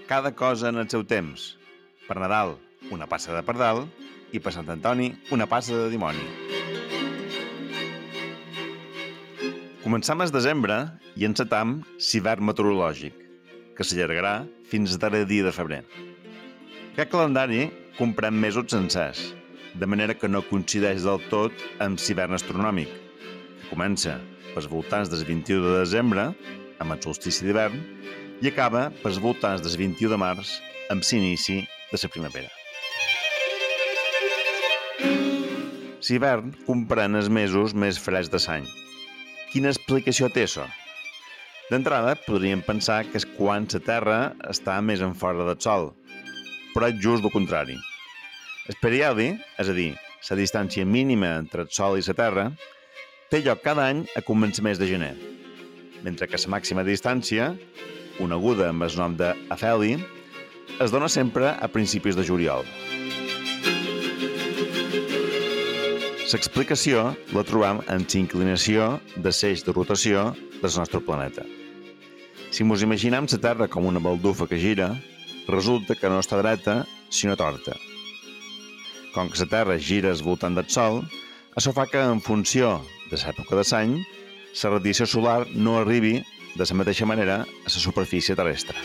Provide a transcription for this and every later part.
Cada cosa en el seu temps. Per Nadal, una passa de pardal, i per Sant Antoni, una passa de dimoni. Començam el desembre i encetam l'hivern meteorològic, que s'allargarà fins al darrer dia de febrer. Aquest calendari comprèn mesos sencers, de manera que no coincideix del tot amb l'hivern astronòmic, que comença pels voltants del 21 de desembre, amb el solstici d'hivern, i acaba pels voltants del 21 de març, amb l'inici de la primavera. L'hivern comprèn els mesos més freds de l'any. Quina explicació té això? D'entrada, podríem pensar que és quan la Terra està més en fora del Sol, però és just el contrari. El periodi, és a dir, la distància mínima entre el Sol i la Terra, té lloc cada any a començaments de gener, mentre que la màxima distància, coneguda amb el nom d'afeli, es dona sempre a principis de juliol. L'explicació la trobam en l'inclinació de l'eix de rotació del nostre planeta. Si ens imaginem la Terra com una baldufa que gira, resulta que no està dreta, sinó torta. Com que la Terra gira al voltant del Sol, això fa que, en funció de l'època de l'any, la radiació solar no arribi de la mateixa manera a la superfície terrestre.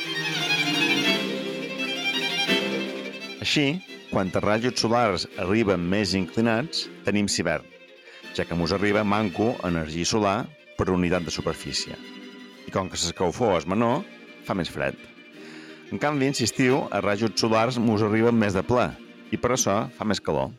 Així, quan els rajos solars arriben més inclinats, tenim l'hivern, ja que ens arriba manco energia solar per unitat de superfície. I com que l'escalfor és menor, fa més fred. En canvi, en l'estiu, els rajos solars ens arriben més de ple, i per això fa més calor.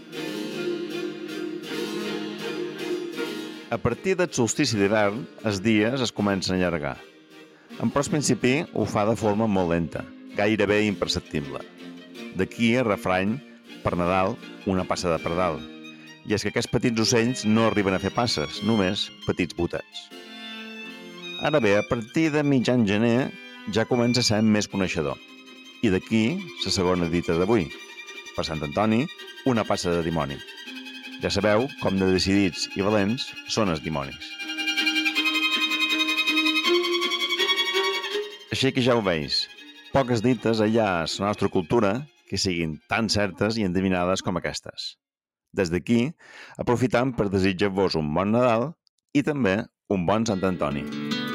A partir del solstici d'hivern, els dies es comencen a allargar. En principi ho fa de forma molt lenta, gairebé imperceptible. D'aquí el refrany, per Nadal, una passa de pardal. I és que aquests petits ocells no arriben a fer passes, només petits botets. Ara bé, a partir de mitjan gener ja comença a ser més coneixedor. I d'aquí la segona dita d'avui. Per Sant Antoni, una passa de dimoni. Ja sabeu com de decidits i valents són els dimonis. Així que ja ho veus, poques dites hi ha a la nostra cultura que siguin tan certes i endevinades com aquestes. Des d'aquí, aprofitam per desitjar-vos un bon Nadal i també un bon Sant Antoni.